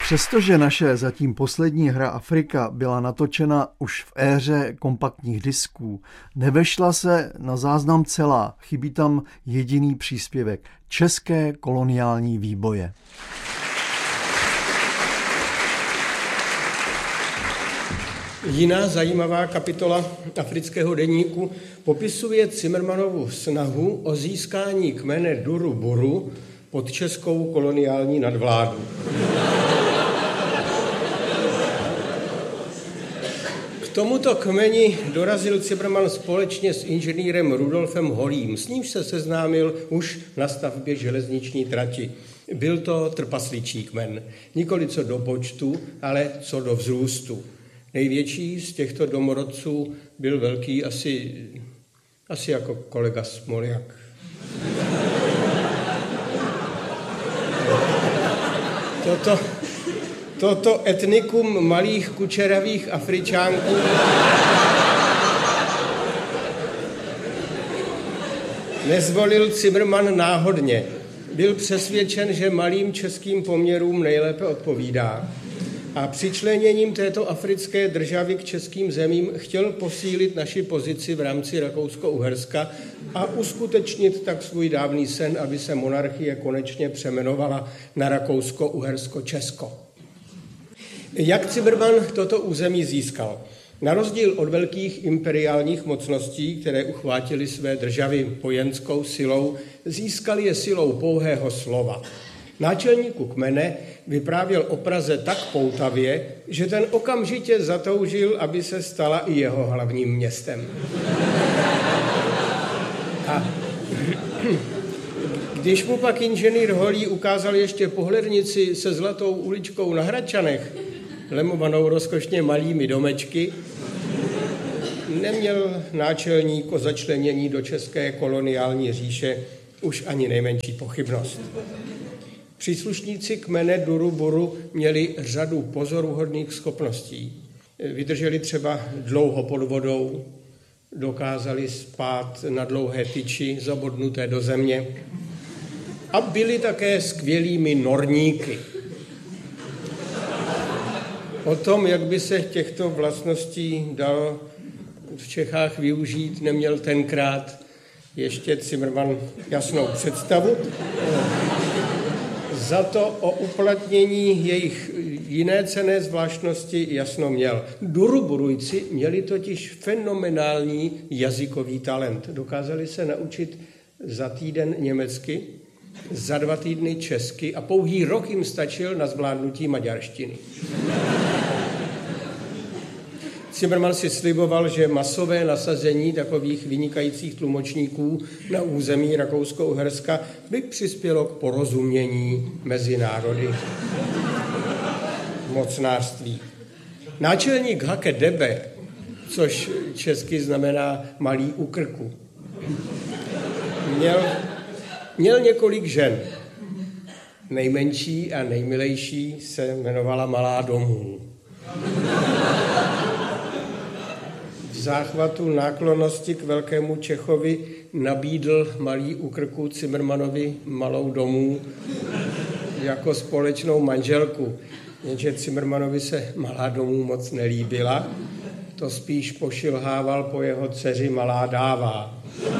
Přestože naše zatím poslední hra Afrika byla natočena už v éře kompaktních disků, nevešla se na záznam celá, chybí tam jediný příspěvek – české koloniální výboje. Jiná zajímavá kapitola Afrického deníku popisuje Cimrmanovu snahu o získání kmene Duru Buru pod českou koloniální nadvládu. K tomuto kmeni dorazil Cimrman společně s inženýrem Rudolfem Holým, s nímž se seznámil už na stavbě železniční trati. Byl to trpasličí kmen, nikoli co do počtu, ale co do vzrůstu. Největší z těchto domorodců byl velký asi jako kolega Smoljak. Toto etnikum malých kučeravých Afričánků nezvolil Cimrman náhodně. Byl přesvědčen, že malým českým poměrům nejlépe odpovídá. A přičleněním této africké državy k českým zemím chtěl posílit naši pozici v rámci Rakousko-Uherska a uskutečnit tak svůj dávný sen, aby se monarchie konečně přeměnovala na Rakousko-Uhersko-Česko. Jak Cimrman toto území získal? Na rozdíl od velkých imperiálních mocností, které uchvátily své državy vojenskou silou, získali je silou pouhého slova. Náčelníku kmene vyprávěl o Praze tak poutavě, že ten okamžitě zatoužil, aby se stala i jeho hlavním městem. A když mu pak inženýr Holý ukázal ještě pohlednici se zlatou uličkou na Hradčanech, lemovanou rozkošně malými domečky, neměl náčelník o začlenění do české koloniální říše už ani nejmenší pochybnost. Příslušníci kmene Duru Buru měli řadu pozoruhodných schopností. Vydrželi třeba dlouho pod vodou, dokázali spát na dlouhé tyči zabodnuté do země a byli také skvělými norníky. O tom, jak by se těchto vlastností dalo v Čechách využít, neměl tenkrát ještě Cimrman jasnou představu. Za to o uplatnění jejich jiné cenné zvláštnosti jasno měl. Duruburujci měli totiž fenomenální jazykový talent. Dokázali se naučit za týden německy, za 2 týdny česky a pouhý rok jim stačil na zvládnutí maďarštiny. Cimrman si sliboval, že masové nasazení takových vynikajících tlumočníků na území Rakousko-Uherska by přispělo k porozumění mezi národy mocnářství. Náčelník Hake Debe, což česky znamená malý u krku, měl několik žen. Nejmenší a nejmilejší se jmenovala Malá Domů. V záchvatu náklonnosti k velkému Čechovi nabídl malý u krku Cimrmanovi Malou Domů jako společnou manželku. Jenže Cimrmanovi se Malá Domů moc nelíbila, to spíš pošilhával po jeho dceři Malá Dává.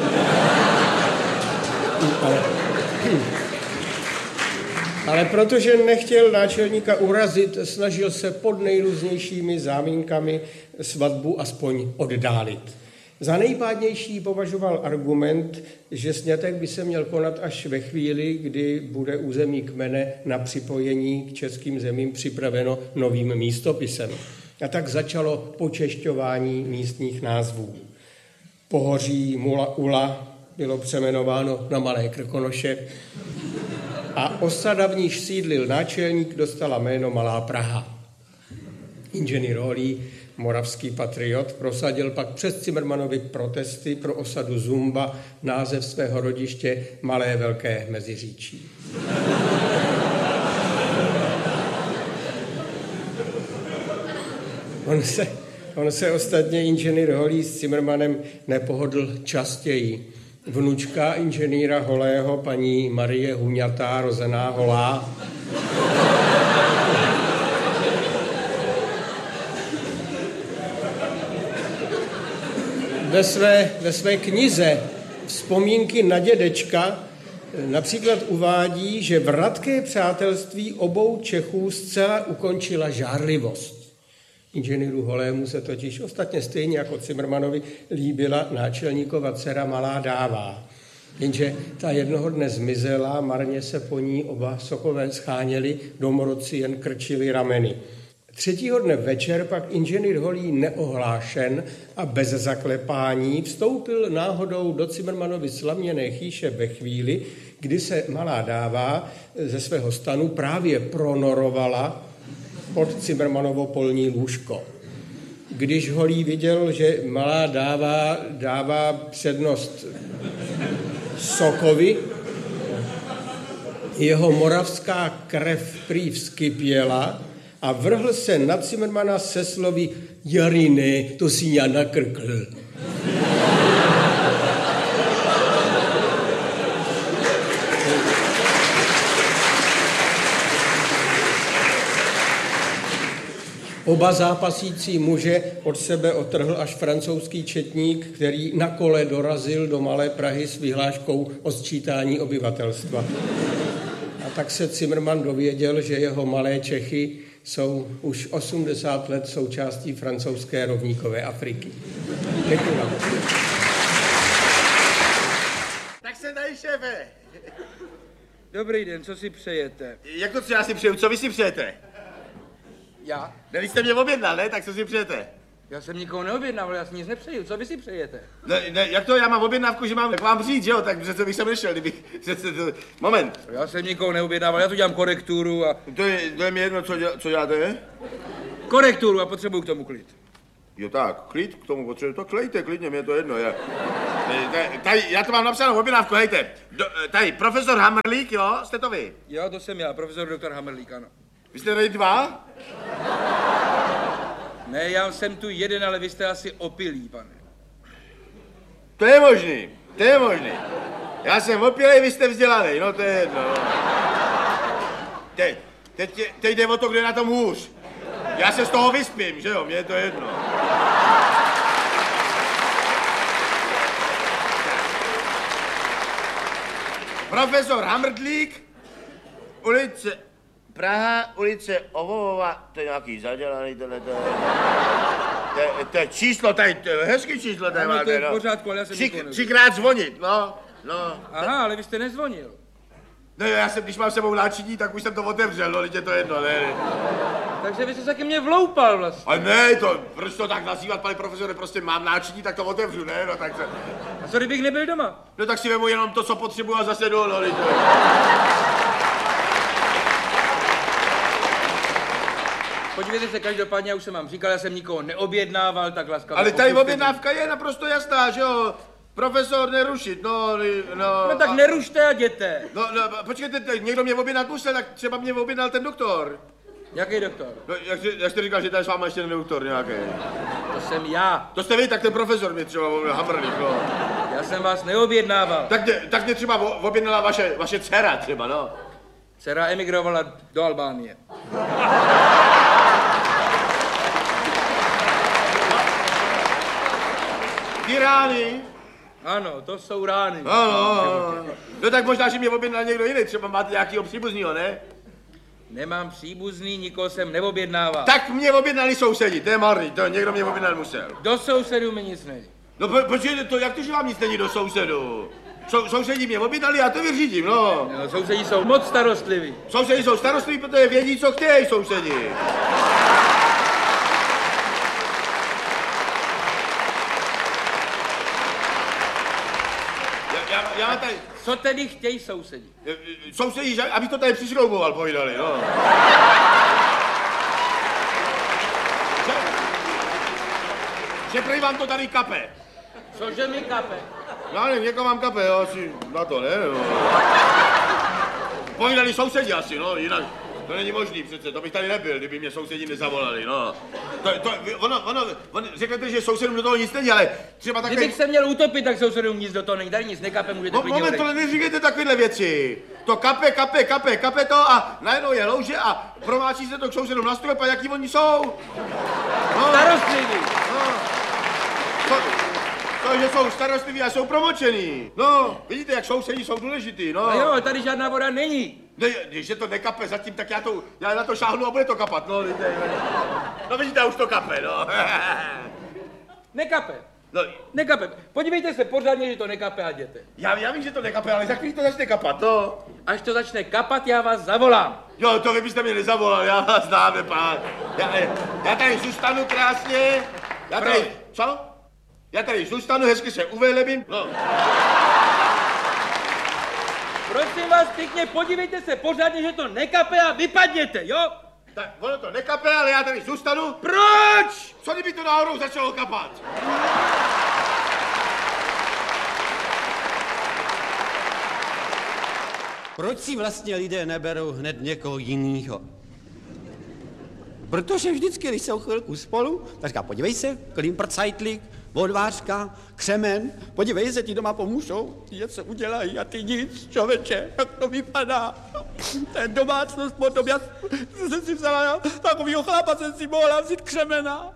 Ale protože nechtěl náčelníka urazit, snažil se pod nejrůznějšími záminkami svatbu aspoň oddálit. Za nejpádnější považoval argument, že sňatek by se měl konat až ve chvíli, kdy bude území kmene na připojení k českým zemím připraveno novým místopisem. A tak začalo počešťování místních názvů. Pohoří Mula Ula bylo přejmenováno na Malé Krkonoše a osada, v níž sídlil náčelník, dostala jméno Malá Praha. Inženýr Holý, moravský patriot, prosadil pak přes Cimrmanovy protesty pro osadu Zumba název svého rodiště Malé Velké Meziříčí. On se ostatně inženýr Holý s Cimrmanem nepohodl častěji. Vnučka inženýra Holého, paní Marie Huňatá, rozená Holá, ve své knize Vzpomínky na dědečka například uvádí, že vratké přátelství obou Čechů zcela ukončila žárlivost. Inženýru Holému se totiž ostatně stejně jako Cimrmanovi líbila náčelníkova dcera Malá Dává. Jenže ta jednoho dne zmizela, marně se po ní oba sokové scháněli, domorodci jen krčili rameny. Třetího dne večer pak inženýr Holý neohlášen a bez zaklepání vstoupil náhodou do Cimrmanovy slaměné chýše ve chvíli, kdy se Malá Dává ze svého stanu právě pronorovala pod Cimrmanovo polní lůžko. Když Holý viděl, že Malá Dává dává přednost sokovi, jeho moravská krev prý vzkypěla a vrhl se na Cimrmana se slovy Jarine, to si já nakrkl. Oba zápasící muže od sebe otrhl až francouzský četník, který na kole dorazil do Malé Prahy s vyhláškou o sčítání obyvatelstva. A tak se Cimrman dověděl, že jeho Malé Čechy jsou už 80 let součástí francouzské rovníkové Afriky. Děkuji vám. Tak se dají, šéfe. Dobrý den, co si přejete? Jak to, co já si přeju, co vy si přejete? Já? Ne, vy jste mě objednal, ne? Tak co si přejete? Já jsem nikoho neobjednával, já si nic nepřeju, co vy si přejete? Ne, jak to, já mám objednávku, že mám k vám přijít, že jo? Tak přece bych sem nešel, kdybych... Moment. Já jsem nikoho neobjednával, já tu dělám korekturu a... To je mi jedno, co děláte? Korekturu a potřebuju k tomu klid. Jo tak, klid k tomu potřebuji, to klejte, klidně, mě je to jedno. Tady, já to mám napsanou objednávku, hejte. Tady, profesor Hamrlík, jo? Jste to vy? Jo, to jsem já, profesor doktor Hamrlík, ano. Vy jste tady dva? Ne, já jsem tu jeden, ale vy jste asi opilý, pane. To je možný, to je možný. Já jsem opilej, vy jste vzdělaný, no to je jedno. Teď jde o to, kdo je na tom hůř. Já se z toho vyspím, že jo, mně je to jedno. Profesor Hamrdlík, ulice Praha, ulice Ovovova, to je nějaký zadělaný, to je číslo, tady, to je hezký číslo, tady máte, to je v pořádku, ale já jsem nikoho neviděl. Třikrát zvonit, no. Aha, ale vy jste nezvonil. No já jsem, když mám sebou náčiní, tak už jsem to otevřel, no, teď je to jedno, ne. Takže vy jste se ke mně vloupal vlastně. Ale ne, proč to tak nazývat, pane profesore, prostě mám náčiní, tak to otevřu, ne, no tak se... A co kdybych nebyl doma? No tak si vemu jenom to, co potřebuji a zase jdu, no, to je... Podívejte se, každopádně, já už jsem vám říkal, já jsem nikoho neobjednával, tak laskavě. Ale tady objednávka je naprosto jasná, že jo? Profesor, nerušit, no. No tak nerušte a jděte. No, počkejte, někdo mě objednat musel, tak třeba mě objednal ten doktor. Jaký doktor? No, jak jste říkal, že tady s váma ještě ten doktor nějaký. To jsem já. To jste vy, tak ten profesor mě třeba Hamrlík, no. Já jsem vás neobjednával. Tak mě třeba objednala vaše dcera třeba, no. Dcera emigrovala do Albánie. Ty rány? Ano, to jsou rány. Ano. No tak možná, že mě objednal někdo jiný, třeba máte nějakýho příbuznýho, ne? Nemám příbuzný, nikoho jsem neobjednával. Tak mě objednali sousedi, to je marný, to někdo mě objednal musel. Do sousedů mi nic není. No počkejte, to, jak to, že vám nic není do sousedů? Sousedi mě objednali, já to vyřídím, no. No, sousedi jsou moc starostliví. Sousedi jsou starostliví, protože vědí, co chtějí sousedi. Já tady... Co tedy chtějí sousedi? Sousedi, abych to tady přišrouboval, povídali, no. Že prý vám to tady kape. Cože mi kape? Já nevím, někoho mám kape, jo, asi na to, ne? No. Povídali sousedi asi, no, jinak to není možný přece, to bych tady nebyl, kdyby mě sousedi nezavolali, no. Ono, řeknete, že sousedům do toho nic není, ale třeba také... Kdybych se měl utopit, tak sousedům nic do toho není, tady nic nekape, můžete klidně Moment, tohle neříkejte takovéhle věci. To kape to a najednou je louže a promáčí se to k sousedům na strop a jaký oni jsou. No. Starostliví. No. To, že jsou starostliví a jsou promočený. No, vidíte, jak sousedí jsou důležitý, no. No jo, tady žádná voda není. Ne, když je to nekape zatím, tak já na to šáhnu a bude to kapat, no. No vidíte, už to kape, no. Nekape. No, Nekape. Podívejte se pořádně, že to nekape a jděte. já vím, že to nekape, ale za chvíli to začne kapat, no. Až to začne kapat, já vás zavolám. Jo, to vy byste mě nezavolal, já vás znám, nepán. Já tady zůstanu krásně. Co? Já tady zůstanu, hezky se uvelebím. No. Prosím vás pěkně, podívejte se pořádně, že to nekape a vypadněte, jo? Tak ono to nekape, ale já tady zůstanu. Proč? Co kdyby to náhodou začalo kapat? Proč si vlastně lidé neberou hned někoho jinýho? Protože vždycky, když jsou chvilku spolu, tak říká, podívej se, Klimprzeitlik, odvářka, křemen, podívej se, ti doma pomůžou, ti něco udělají a ty nic, člověče, jak to vypadá. Ten domácnost potom, já jsem si vzala, takovýho chlapa jsem si mohla vzít křemena.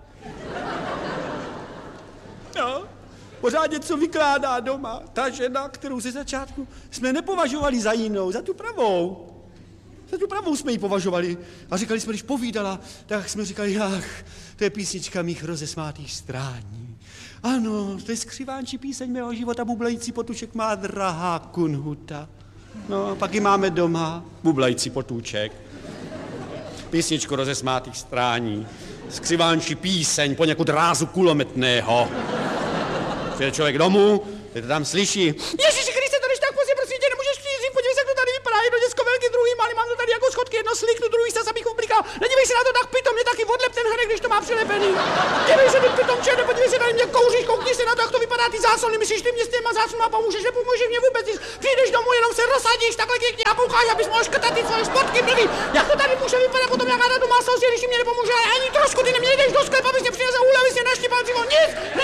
No, pořád něco vykládá doma. Ta žena, kterou ze začátku jsme nepovažovali za jinou, za tu pravou. Za tu pravou jsme ji považovali. A říkali jsme, když povídala, tak jsme říkali, to je písnička mých rozesmátých strání. Ano, to je skřivánčí píseň mého života, bublající potůček má drahá Kunhuta. No, pak ji máme doma, bublající potůček. Písničku rozesmátých strání. Skřivánčí píseň poněkud rázu kulometného. Přijde člověk domů, teď to tam slyší. Ježiši Kriste, to když tak pozdě, prosím tě, nemůžeš přijít, podívej se, jak to tady vypadá, jedno děcko velký, druhý malý, mám to tady jako schodky, jedno sliknu, druhý se abych ublikal. Nedívej se na to tak pitom, mě taky odlep ten hrnek, když to má přilepený. Dívej se, ty pitom černé, podívej se, tady mě kouříš, koukni se na to, jak to vypadá ty záslony, myslíš, ty mě s těma záslonama pomůžeš, nepomůže mě vůbec nic. Přijdeš domů, jenom se rozsadíš, takhle klikni a poukáš, abys mohl škrtat ty svoje športky blbý. Jak to tady může vypadat potom, jak na domácnosti, když mi nepomůže, ani trošku, ty nejdeš do sklepa, abys mě přinesl úlev, abys mě naštěpal, nic,